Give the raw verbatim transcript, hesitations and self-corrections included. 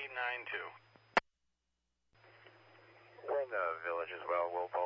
nine two. We're in the village as well. We'll